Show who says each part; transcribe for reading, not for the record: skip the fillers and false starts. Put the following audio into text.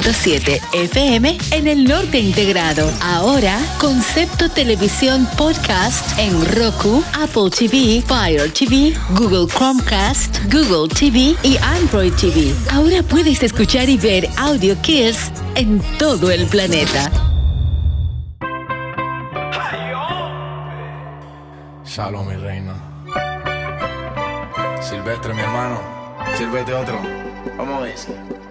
Speaker 1: 100.7 FM en el norte integrado. Ahora, Concepto Televisión Podcast en Roku, Apple TV, Fire TV, Google Chromecast, Google TV y Android TV. Ahora puedes escuchar y ver Audio Kids en todo el planeta.
Speaker 2: Shalom, mi reina. Silvestre, mi hermano. Sírvete otro. Vamos a ver.